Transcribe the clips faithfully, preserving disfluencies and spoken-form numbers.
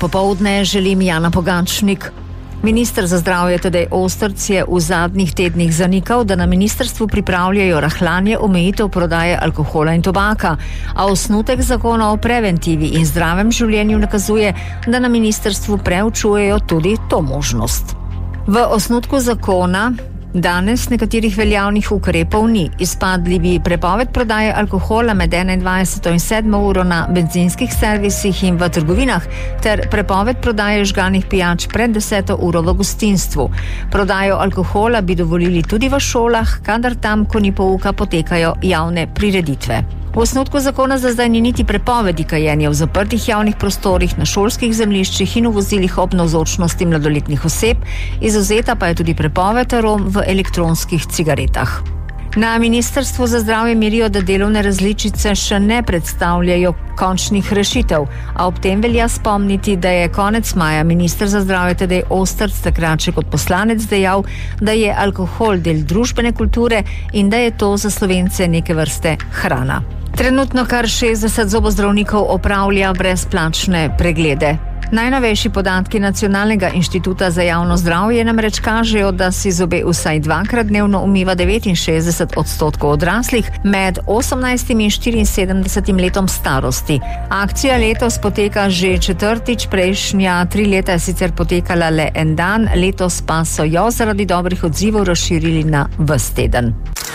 Popoldne želim Jana Pogačnik. Minister za zdravje Tadej Ostrc je v zadnjih tednih zanikal, da na ministrstvu pripravljajo rahljanje omejitev prodaje alkohola in tobaka, a osnutek zakona o preventivi in zdravem življenju nakazuje, da na ministrstvu preučujejo tudi to možnost. V osnutku zakona danes nekaterih veljavnih ukrepov ni. Izpadli bi prepoved prodaje alkohola med enaindvajseto in sedmo uro na bencinskih servisih in v trgovinah ter prepoved prodaje žganih pijač pred deseto uro v gostinstvu. Prodajo alkohola bi dovolili tudi v šolah, kadar tam, ko ni pouka, potekajo javne prireditve. V osnutku zakona za zdaj ni niti prepovedi kajenja v zaprtih javnih prostorih, na šolskih zemljiščih in v vozilih ob navzočnosti mladoletnih oseb, izvzeta pa je tudi prepoved arom v elektronskih cigaretah. Na ministrstvu za zdravje mirijo, da delovne različice še ne predstavljajo končnih rešitev, a ob tem velja spomniti, da je konec maja minister za zdravje Tadej Ostrc takrat še kot poslanec dejal, da je alkohol del družbene kulture in da je to za Slovence neke vrste hrana. Trenutno kar šestdeset zobozdravnikov opravlja brezplačne preglede. Najnovejši podatki Nacionalnega inštituta za javno zdravje namreč kažejo, da si zobe vsaj dvakrat dnevno umiva devetinšestdeset odstotkov odraslih med osemnajstim in štiriinsedemdesetim letom starosti. Akcija letos poteka že četrtič, prejšnja tri leta je sicer potekala le en dan, letos pa so jo zaradi dobrih odzivov razširili na ves teden.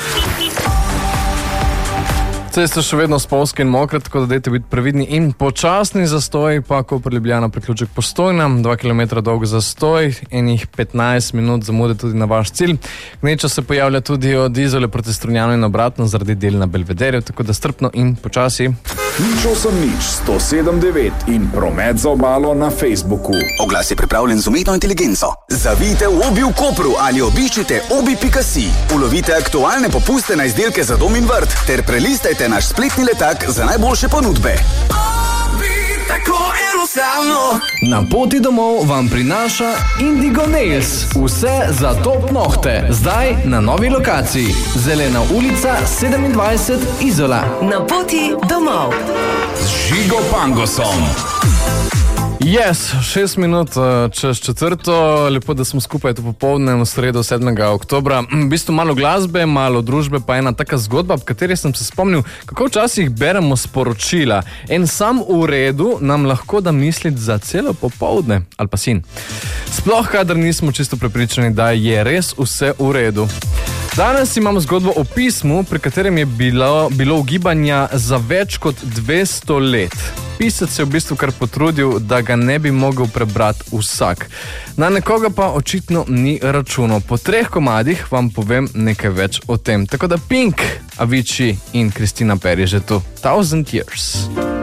Ceste še vedno spolske in mokre, tako da dajte biti previdni in počasni. Zastoj pa Koper-Ljubljana priključek Postojna, dva kilometra dolg zastoj, enih petnajst minut zamude tudi na vaš cilj. Gneča se pojavlja tudi od Izole proti Strunjanu in obratno zaradi del na Belvederju, tako da strpno in počasi. Nič osem nič, sto sedem devet in promet za obalo na Facebooku. Oglas je pripravljen z umetno inteligenco. Zavijte v Obi v Kopru ali obiščite obi pika si. Ulovite aktualne popuste na izdelke za dom in vrt ter prelistajte naš spletni letak za najboljše ponudbe. Obi, tako enostavno. Na poti domov vam prinaša Indigo Nails. Vse za top nohte. Zdaj na novi lokaciji. Zelena ulica sedemindvajset Izola. Na poti domov. Z Žigo Pangosom. Yes, šest minut čez četrto, lepo, da smo skupaj to popoldne v sredo sedmega oktobra. V bistvu malo glasbe, malo družbe, pa ena taka zgodba, v kateri sem se spomnil, kako včasih beremo sporočila. En sam v redu nam lahko da misliti za celo popoldne, ali pa sin. Sploh, kadar nismo čisto prepričani, da je res vse v redu. Danes imamo zgodbo o pismu, pri katerem je bilo, bilo ugibanja za več kot dvesto let. Pisec se je v bistvu kar potrudil, da ga ne bi mogel prebrati vsak. Na nekoga pa očitno ni računal. Po treh komadih vam povem nekaj več o tem. Tako da Pink, Avicii in Christina Perri že tu. Thousand Years.